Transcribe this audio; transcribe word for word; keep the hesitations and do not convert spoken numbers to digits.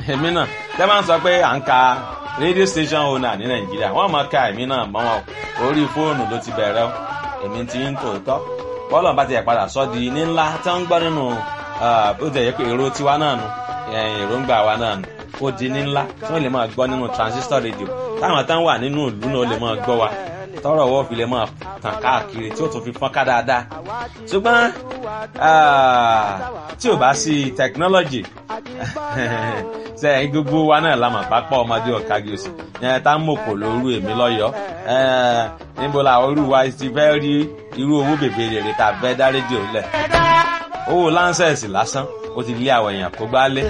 èmi náà tẹ́ máa ń sọ pé à ń ka radio station owner ní nàìjíríà wọ́n máa ka èmi náà mọ́ wọn orí fóònù ló ti bẹ̀rẹ̀ èmi ti ń tòótọ́ bọ́ọ̀lù bá ti yẹ padà sọ di ní ńlá tí wọ́n ń gbọ́ nínú bó ti yẹ pé èrò tiwa náà nù èròǹgbà wa náà nù ó di ní ńlá tí wọ́n lè máa gbọ́ nínú transistor radio táwọn tán wà nínú ìlú náà lè máa gbọ́ wa tọrọ ọwọ́ fi lè máa tàn káàkiri tí ó tún fi fọ́n ká dáadáa ṣùgbọ́n tí ò bá sí technology ṣe gbogbo wa náà la mọ̀ pápá ọmọdé ọ̀kági òsì yẹn tá ń mòkò lóru èmi lọ́yọ̀ọ́ níbo la orú wa ti fẹ́ rí irú owó bèbè rèrè tá a fẹ́ dá rédíò lẹ̀ owó láńsẹ̀sì lásán ó ti lé àwọn èèyàn kó gbá lé.